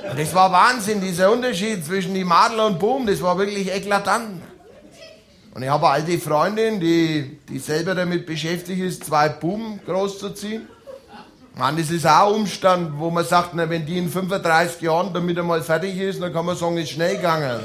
Und das war Wahnsinn, dieser Unterschied zwischen die Madel und Boom, das war wirklich eklatant. Und ich habe eine alte Freundin, die selber damit beschäftigt ist, 2 Buben großzuziehen. Man, das ist auch ein Umstand, wo man sagt, na, wenn die in 35 Jahren damit einmal fertig ist, dann kann man sagen, ist schnell gegangen.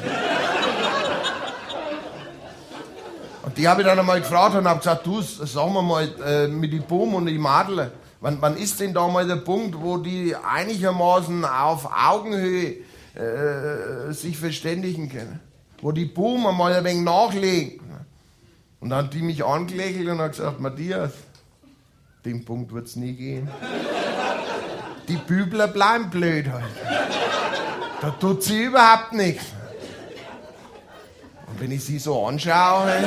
Und die habe ich dann einmal gefragt und habe gesagt, du, sagen wir mal, mit den Buben und den Madel, wann ist denn da mal der Punkt, wo die einigermaßen auf Augenhöhe sich verständigen können? Wo die Buben einmal ein wenig nachlegen. Und dann hat die mich angelächelt und hat gesagt, Matthias, den Punkt wird es nie gehen. Die Bübler bleiben blöd halt. Da tut sie überhaupt nichts. Und wenn ich sie so anschaue, halt,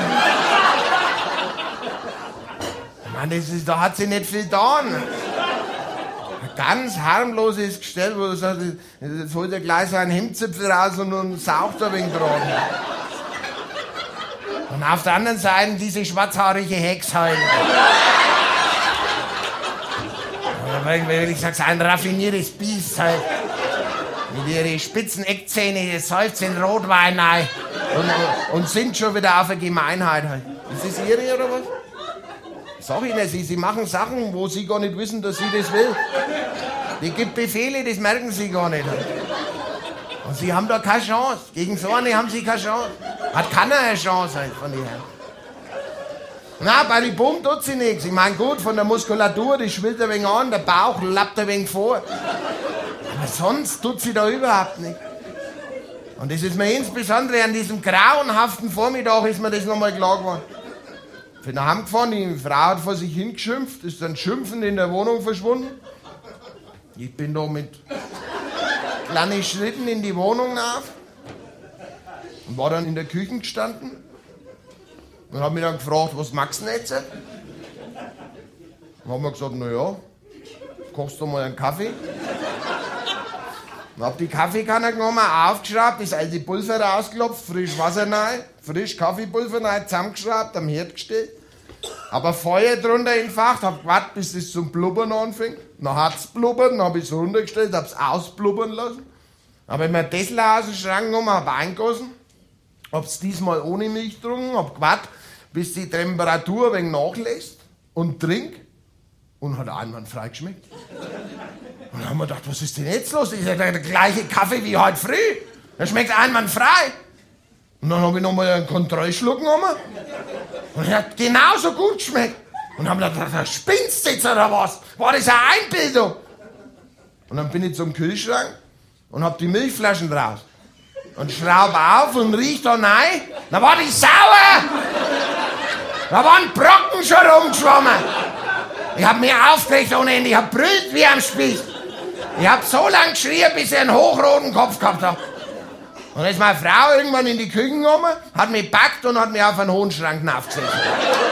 Mann, da hat sie nicht viel getan. Ein ganz harmloses Gestell, wo du sagst, jetzt holt er gleich so einen Hemdzipfel raus und saugt ein wenig dran. Und auf der anderen Seite diese schwarzhaarige Hex halt. Weil ich sag's, ein raffiniertes Biest halt. Mit ihren spitzen Eckzähne, seufzt in Rotwein rein. Und sind schon wieder auf der Gemeinheit halt. Ist das ihre oder was? Sag ich nicht, sie machen Sachen, wo sie gar nicht wissen, dass sie das will. Die gibt Befehle, das merken sie gar nicht. Und sie haben da keine Chance. Gegen so eine haben sie keine Chance. Hat keiner eine Chance halt von ihr. Na, bei den Buben tut sie nichts. Ich meine, gut, von der Muskulatur, die schwillt ein wenig an, der Bauch lappt ein wenig vor. Aber sonst tut sie da überhaupt nichts. Und das ist mir insbesondere an diesem grauenhaften Vormittag ist mir das nochmal klar geworden. Ich bin nach Hause gefahren, die Frau hat vor sich hingeschimpft, ist dann schimpfend in der Wohnung verschwunden. Ich bin da mit kleinen Schritten in die Wohnung nach und war dann in der Küche gestanden und habe mich dann gefragt, was magst du denn jetzt? Dann haben wir gesagt, naja, kochst du mal einen Kaffee? Dann hab die Kaffeekanne genommen, aufgeschraubt, das alte Pulver rausgeklopft, frisch Wasser rein, frisch Kaffeepulver rein, zusammengeschraubt, am Herd gestellt. Hab ein Feuer drunter entfacht, hab gewartet, bis es zum Blubbern anfängt. Dann hat's blubbert, dann hab ich's runtergestellt, hab's ausblubbern lassen. Hab ich mir ein Tessel aus dem Schrank genommen, hab eingegossen. Hab's diesmal ohne Milch getrunken, hab gewartet, bis die Temperatur ein wenig nachlässt und trink. Und hat einwandfrei geschmeckt. Und dann haben wir gedacht, was ist denn jetzt los? Das ist ja der gleiche Kaffee wie heute früh. Der schmeckt einwandfrei. Und dann habe ich nochmal einen Kontrollschluck genommen. Und er hat genauso gut geschmeckt. Und haben gedacht, da spinnst du jetzt oder was? War das eine Einbildung? Und dann bin ich zum Kühlschrank und hab die Milchflaschen raus. Und schraube auf und riech da rein. Da war die sauer. Da waren Brocken schon rumgeschwommen. Ich hab mich aufgeregt ohne Ende. Ich hab brüllt wie am Spieß. Ich hab so lang geschrien, bis ich einen hochroten Kopf gehabt hab. Und dann ist meine Frau irgendwann in die Küche gekommen, hat mich gepackt und hat mich auf einen hohen Schrank aufgesetzt.